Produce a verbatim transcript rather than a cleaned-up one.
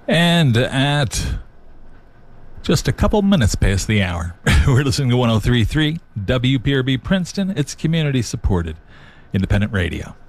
And at just a couple minutes past the hour, we're listening to one oh three point three W P R B Princeton. It's community-supported independent radio.